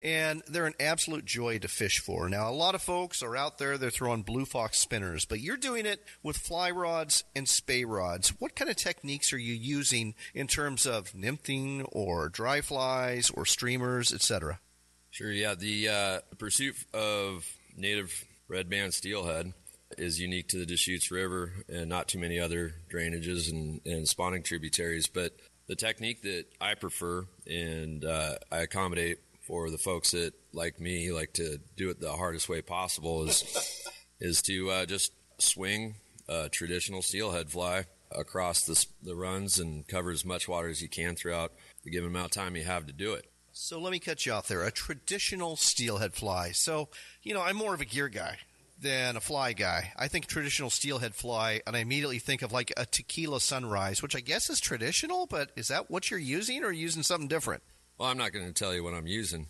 and they're an absolute joy to fish for. Now, a lot of folks are out there, they're throwing Blue Fox spinners, but you're doing it with fly rods and spey rods. What kind of techniques are you using in terms of nymphing or dry flies or streamers, etc.? Sure, yeah. The pursuit of native red band steelhead is unique to the Deschutes River and not too many other drainages and spawning tributaries. But the technique that I prefer and I accommodate for the folks that, like me, like to do it the hardest way possible is to just swing a traditional steelhead fly across the runs and cover as much water as you can throughout the given amount of time you have to do it. So let me cut you off there. A traditional steelhead fly. So, I'm more of a gear guy than a fly guy. I think traditional steelhead fly, and I immediately think of like a tequila sunrise, which I guess is traditional, but is that what you're using, or are you using something different? Well, I'm not going to tell you what I'm using.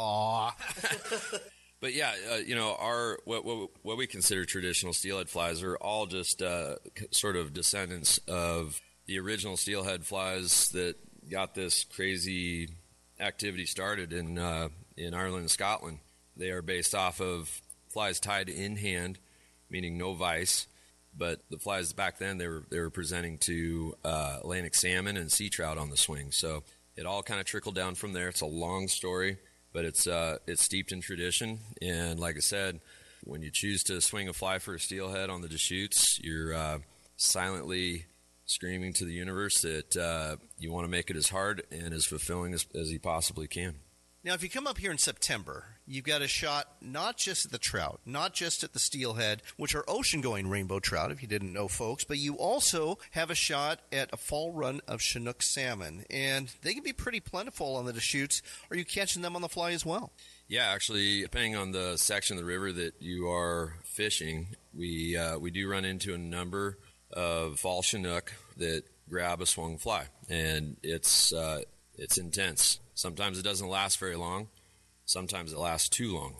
Aww. But yeah, our what we consider traditional steelhead flies are all just sort of descendants of the original steelhead flies that got this crazy activity started in Ireland and Scotland. They are based off of flies tied in hand, meaning no vise. But the flies back then they were presenting to Atlantic salmon and sea trout on the swing. So it all kind of trickled down from there. It's a long story, but it's steeped in tradition. And like I said, when you choose to swing a fly for a steelhead on the Deschutes, you're silently screaming to the universe that you want to make it as hard and as fulfilling as you possibly can. Now, if you come up here in September, you've got a shot not just at the trout, not just at the steelhead, which are ocean-going rainbow trout, if you didn't know, folks, but you also have a shot at a fall run of Chinook salmon, and they can be pretty plentiful on the Deschutes. Are you catching them on the fly as well? Yeah, actually, depending on the section of the river that you are fishing, we do run into a number of fall Chinook that grab a swung fly, and it's intense. Sometimes it doesn't last very long. Sometimes it lasts too long.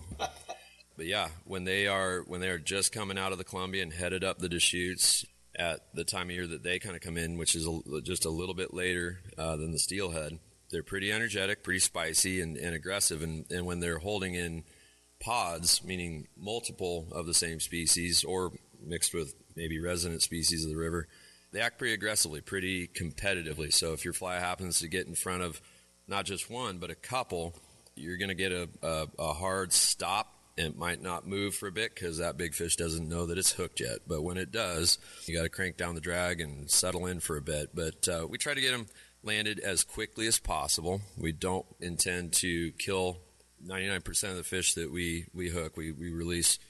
But yeah, when they are just coming out of the Columbia and headed up the Deschutes at the time of year that they kind of come in, which is just a little bit later than the steelhead, they're pretty energetic, pretty spicy, and aggressive. And when they're holding in pods, meaning multiple of the same species or mixed with maybe resident species of the river, they act pretty aggressively, pretty competitively. So if your fly happens to get in front of not just one, but a couple, you're going to get a hard stop, and it might not move for a bit because that big fish doesn't know that it's hooked yet. But when it does, you got to crank down the drag and settle in for a bit. But we try to get them landed as quickly as possible. We don't intend to kill 99% of the fish that we hook. We release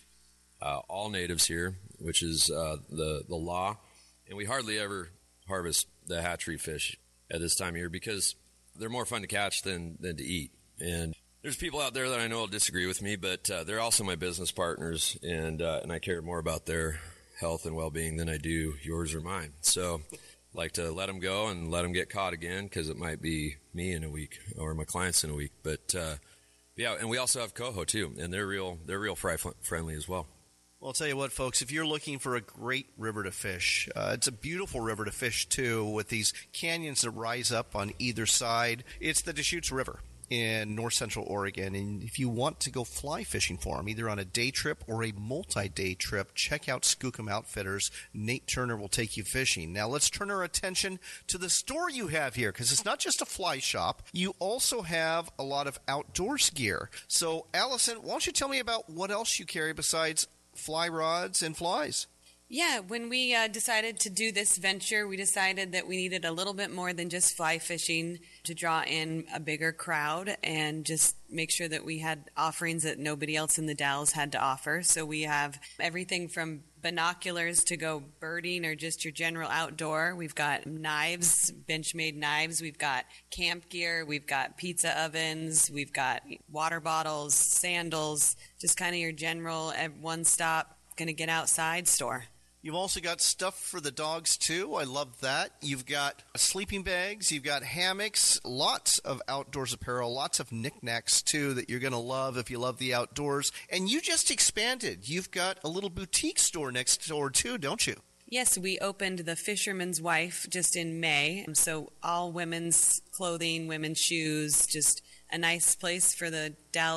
all natives here, which is the law. And we hardly ever harvest the hatchery fish at this time of year because they're more fun to catch than to eat. And there's people out there that I know will disagree with me, but they're also my business partners, and I care more about their health and well-being than I do yours or mine. So I like to let them go and let them get caught again because it might be me in a week or my clients in a week. But yeah, and we also have coho too, and they're real fry friendly as well. Well, I'll tell you what, folks, if you're looking for a great river to fish, it's a beautiful river to fish, too, with these canyons that rise up on either side. It's the Deschutes River in north central Oregon, and if you want to go fly fishing for them, either on a day trip or a multi-day trip, check out Skookum Outfitters. Nate Turner will take you fishing. Now, let's turn our attention to the store you have here, because it's not just a fly shop. You also have a lot of outdoors gear. So, Allison, why don't you tell me about what else you carry besides fly rods and flies? Yeah, when we decided to do this venture, we decided that we needed a little bit more than just fly fishing to draw in a bigger crowd and just make sure that we had offerings that nobody else in the Dalles had to offer. So we have everything from binoculars to go birding or just your general outdoor. We've got knives, bench-made knives. We've got camp gear. We've got pizza ovens. We've got water bottles, sandals, just kind of your general one-stop, going to get outside store. You've also got stuff for the dogs, too. I love that. You've got sleeping bags. You've got hammocks. Lots of outdoors apparel. Lots of knickknacks, too, that you're going to love if you love the outdoors. And you just expanded. You've got a little boutique store next door, too, don't you? Yes, we opened the Fisherman's Wife just in May. So all women's clothing, women's shoes, just a nice place for the Dalles